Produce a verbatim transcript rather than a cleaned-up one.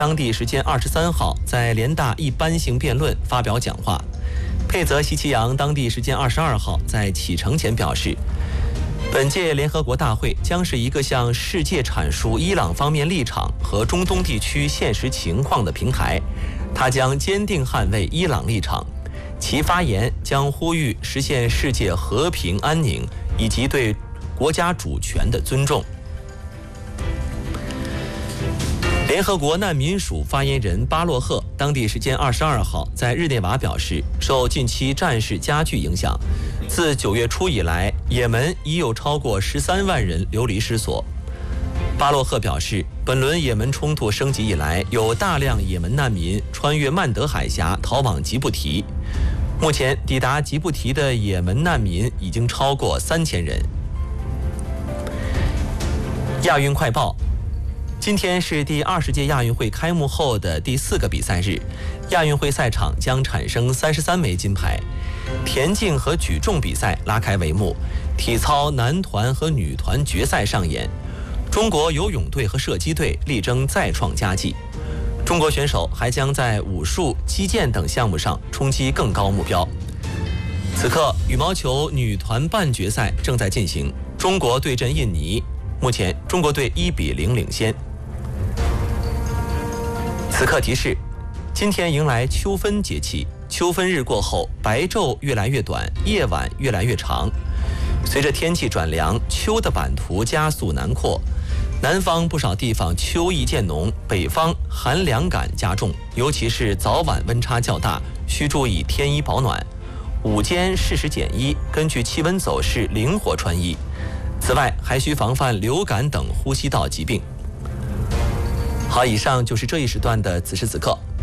当地时间二十三号在联大一般性辩论发表讲话。佩泽希奇扬当地时间二十二号在启程前表示，本届联合国大会将是一个向世界阐述伊朗方面立场和中东地区现实情况的平台，他将坚定捍卫伊朗立场，其发言将呼吁实现世界和平安宁以及对国家主权的尊重。联合国难民署发言人巴洛赫当地时间二十二号在日内瓦表示，受近期战事加剧影响，自九月初以来，也门已有超过十三万人流离失所。巴洛赫表示，本轮也门冲突升级以来，有大量也门难民穿越曼德海峡逃往吉布提。目前抵达吉布提的也门难民已经超过三千人。亚运快报。今天是第二十届亚运会开幕后的第四个比赛日，亚运会赛场将产生三十三枚金牌。田径和举重比赛拉开帷幕，体操男团和女团决赛上演。中国游泳队和射击队力争再创佳绩。中国选手还将在武术、击剑等项目上冲击更高目标。此刻，羽毛球女团半决赛正在进行，中国对阵印尼，目前中国队一比零领先。此刻提示，今天迎来秋分节气，秋分日过后，白昼越来越短，夜晚越来越长。随着天气转凉，秋的版图加速南扩，南方不少地方秋意渐浓，北方寒凉感加重，尤其是早晚温差较大，需注意添衣保暖。午间适时减衣，根据气温走势灵活穿衣。此外，还需防范流感等呼吸道疾病。好，以上就是这一时段的此时此刻。